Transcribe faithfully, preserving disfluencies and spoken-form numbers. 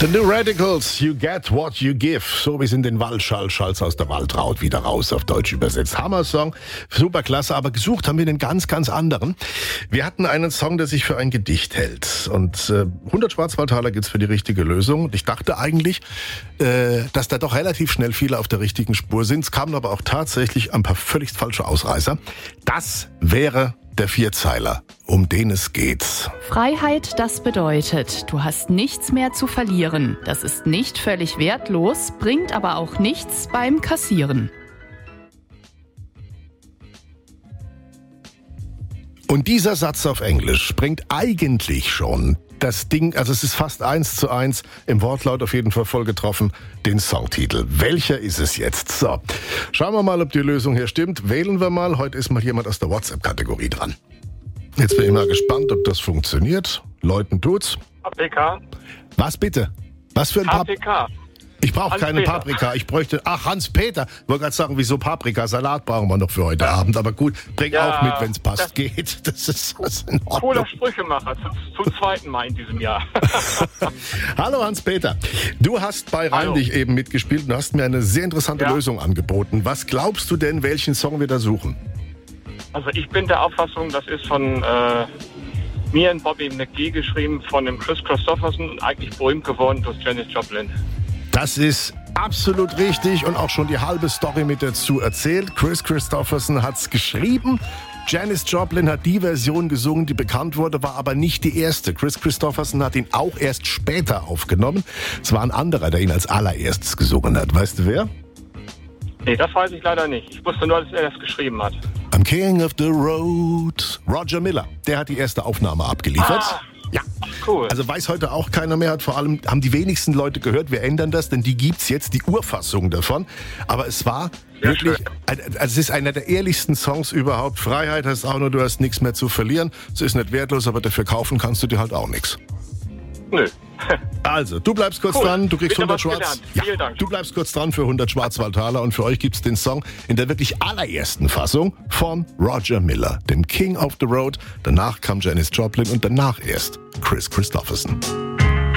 The New Radicals, You Get What You Give. So wie es in den Waldschall, Schalz aus der Waldraut wieder raus auf Deutsch übersetzt. Hammer-Song, super klasse, aber gesucht haben wir einen ganz, ganz anderen. Wir hatten einen Song, der sich für ein Gedicht hält. Und äh, hundert Schwarzwaldtaler gibt's für die richtige Lösung. Und ich dachte eigentlich, äh, dass da doch relativ schnell viele auf der richtigen Spur sind. Es kamen aber auch tatsächlich ein paar völlig falsche Ausreißer. Das wäre der Vierzeiler, um den es geht. Freiheit, das bedeutet, du hast nichts mehr zu verlieren. Das ist nicht völlig wertlos, bringt aber auch nichts beim Kassieren. Und dieser Satz auf Englisch bringt eigentlich schon das Ding, also es ist fast eins zu eins, im Wortlaut auf jeden Fall voll getroffen, den Songtitel. Welcher ist es jetzt? So, schauen wir mal, ob die Lösung hier stimmt. Wählen wir mal. Heute ist mal jemand aus der WhatsApp-Kategorie dran. Jetzt bin ich mal gespannt, ob das funktioniert. Läuten tut's. Paprika. Was bitte? Was für ein Paprika? Paprika. Ich brauche keine Hans-Peter. Paprika. Ich bräuchte... Ach, Hans-Peter. Ich wollte gerade sagen, wieso Paprika? Salat brauchen wir noch für heute Abend. Aber gut, bring Ja, auch mit, wenn es passt. das- Geht. Das ist was in Ordnung. Cooler Sprüchemacher, zum, zum zweiten Mal in diesem Jahr. Hallo Hans-Peter. Du hast bei Reim Hallo. dich eben mitgespielt und hast mir eine sehr interessante Ja. Lösung angeboten. Was glaubst du denn, welchen Song wir da suchen? Also ich bin der Auffassung, das ist von äh, mir und Bobby McGee geschrieben, von dem Chris Christopherson, eigentlich berühmt geworden durch Janis Joplin. Das ist absolut richtig und auch schon die halbe Story mit dazu erzählt. Chris Christopherson hat's geschrieben. Janis Joplin hat die Version gesungen, die bekannt wurde, war aber nicht die erste. Chris Christopherson hat ihn auch erst später aufgenommen. Es war ein anderer, der ihn als allererstes gesungen hat. Weißt du wer? Nee, das weiß ich leider nicht. Ich wusste nur, dass er das geschrieben hat. I'm King of the Road. Roger Miller, der hat die erste Aufnahme abgeliefert. Ah. Ja. Cool. Also weiß heute auch keiner mehr, hat vor allem, haben die wenigsten Leute gehört, wir ändern das, denn die gibt's jetzt, die Urfassung davon. Aber es war Sehr wirklich, schön. also es ist einer der ehrlichsten Songs überhaupt. Freiheit heißt auch nur, du hast nichts mehr zu verlieren. Es ist nicht wertlos, aber dafür kaufen kannst du dir halt auch nichts. Nö. Also, du bleibst kurz Cool. dran, du kriegst Wieder hundert was Schwarz. gelernt. Ja, Vielen Dank. du bleibst kurz dran für hundert Schwarzwaldtaler und für euch gibt's den Song in der wirklich allerersten Fassung von Roger Miller, dem King of the Road. Danach kam Janis Joplin und danach erst Chris Christopherson.